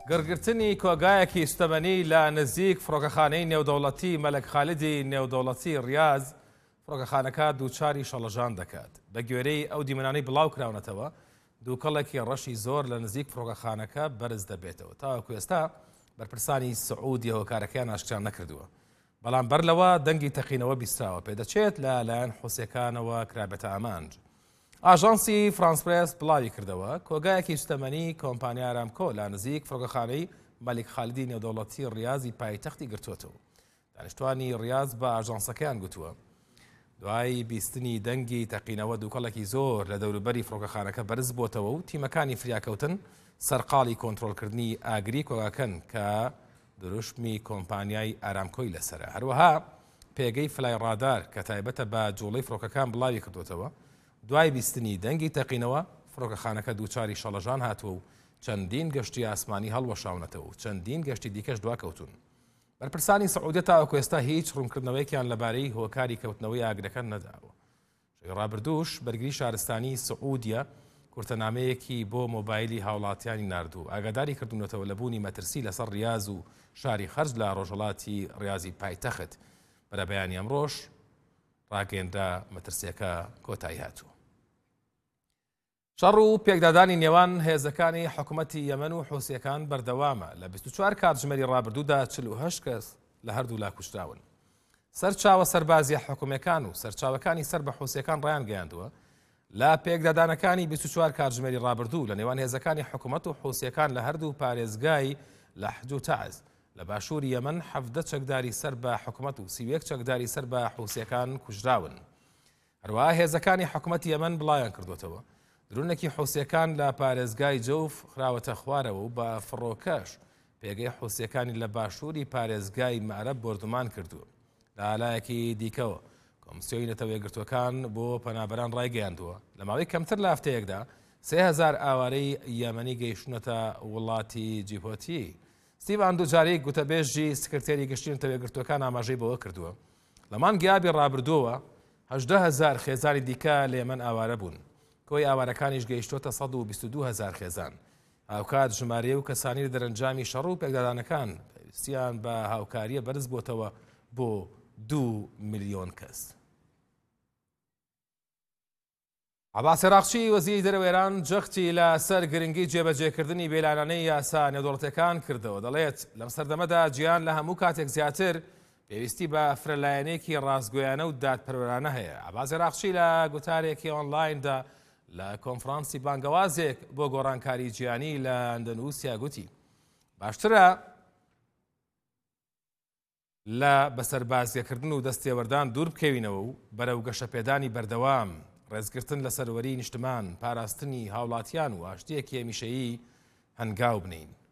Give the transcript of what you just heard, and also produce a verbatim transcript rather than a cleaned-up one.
گڕگرتنی کۆگایەکی سوتەمەنی لە نزیک فڕۆکەخانەی نێودەوڵەتی مەلک خالیدی نێودەوڵەتی ڕیاض فڕۆکەخانەکە دووچاری شەڵەژان دەکات. بە گوێرەی ئەو دیمەنانەی بڵاو کراونەتەوە دووکەڵێکی ڕەشی زۆر لە نزیک فڕۆکەخانەکە بەرز دەبێتەوە. تاوەکو ئێستا بەرپرسانی سعودی هۆکارەکەیان ئاشکرا نەکردووە. بەڵام بەر لەوە دەنگی تەقینەوە بیستراوە پێدەچێت لە لایەن حوسێکانەوە کرابێتە ئامانج. ئاژانسی فرانس پرێس بڵاوی کردەوە کۆگایەکی سوتەمەنی کۆمپانیا ئارامکۆ لە نزیک فڕۆکەخانەی مەلک خالیدی نێودەوڵەتی ڕیاضی پایتەختی گرتووەتەوە. دانیشتوانی ڕیاض بە ئاژانسەکەیان گوتووە دوای بیستنی دەنگی تەقینەوە دووکەڵێکی زۆر لە دەوروبەری فڕۆکەخانەکە بەرز بۆتەوە و تیمەکانی فریاکەوتن سەرقاڵی کۆنتڕۆلکردنی ئاگری کۆگاکەن کە دروشمی کۆمپانیای ئارامکۆی لەسرە. هەروەها پێگەی فلای ڕادار کە تایبەتە بە جوڵەی فڕۆکەکان بڵاوی کردوتەوە دوای بیستنی دەنگی تەقینەوە فڕۆکەخانەکە دووچاری شەڵەژان هاتووە و چەندین گەشتی ئاسمانی هەڵوەشاونەتەوە و چەندین گەشتی دیکەش دواکەوتون. بەرپرسانی سعودی تاوەکو ئێستا هیچ ڕوونکردنەوەیەکیان لەبارەی هۆکاری کەوتنەوەی ئاگرەکە نەداوە. شەوی ڕابردووش بەرگری شارستانی سعودیە کورتەنامەیەکی بۆ مۆبایلی هاوڵاتیانی ناردوو ئاگاداری کردوونەتەوە لە بوونی مەترسی لەسەر ڕیاض و شاری خەرج لە ڕۆژهەڵاتی ڕیاضی پایتەخت. بەرە بەیانی ئەمڕۆژ ڕاگەیەنرا مەترسیەکە کۆتایی هاتووە. شەڕ و پێکدادانی نێوان هێزەکانی حکوومەتی یەمەن و حوسیەکان بەردەوامە. لە بیست و چوار کاتژمێری ڕابردوودا چل و هەشت کەس لە هەردوو لا کوشراون. سەرچاوە سەربازیە حکوومەکان و سەرچاوەکانی سەر بە حوسیەکان ڕایان گەیاندووە لە پێکدادانەکانی بیست و چوار کاتژمێری ڕابردوو لە نێوان هێزەکانی حکوومەت و حوسیەکان لە هەردوو پارێزگای لە حج و تەعز لە باشووری یەمەن حەفدە چەکداری سەر بە حکوومەت و سیوێک چەکداری سەر بە حوسیەکان کوژراون. هەروەها هێزەکانی حکوومەتی یەمەن بڵاویان کردوتەوە درونێکی حوسیەکان لە پارێزگای جەوف خراوەتە خوارەوە و بە فڕۆکەش پێگەی حوسیەکانی لە باشووری پارێزگای مەعرەب بردومان کردووە. لە ئالایەکی دیکەوە کۆمسیۆی نەتەوەیەگرتوەکان بۆ پەنابەران ڕایگەیاندووە لە ماوەی کەمتر لە هەفتەیەکدا سێ هەزار ئاوارەی یەمەنی گەیشتونەتە وڵاتی جیبۆتی. ستیڤان دووجارەی گوتەبێژی سکرتێری گشتی نەتەوەیەگرتوەکان ئاماژەی بەوە کردووە لە مانگی ئابی ڕابردووە هەژدە هەزار خێزانی دیکە لە یەمەن ئاوارە بوون. کۆی ئاوارەکانیش گەیشتۆتە سەد و بیست و دوو هەزار خێزان. هاوکات ژمارە و کەسانی دەرەنجامی شەڕ و پێکدادانەکان پێویستیان بە هاوکاریە بەرز بۆتەوە بۆ دوو میلیۆن کەس. عەباس عێراقچی وەزیری دەرەوەی ئێران جەختی لە سەر گرنگی جێبەجێکردنی بێلانانەی یاسا نێودەوڵەتیەکان کردەوە. دەڵێت لەم سەردەمەدا گیان لە هەموو کاتێک زیاتر پێویستی بە فرەلایەنێکی ڕاستگۆیانە و دادپەروەرانە هەیە. عەباس عێراقچی لە گوتارێکی ئۆنلایندا لە کۆنفرانسی بانگەوازێک بۆ گۆڕانکاری جیهانی لە ئەندەنووسیا گوتی باشترە لە بەسەربازیەکردن و دەستێوەردان دوور بکەوینەوە و بەرەو گەشەپێدانی بەردەوام ڕێزگرتن لە سەروەری نیشتمان پاراستنی هاوڵاتیان و ئاشتیەکی هەمیشەیی هەنگاو بنین.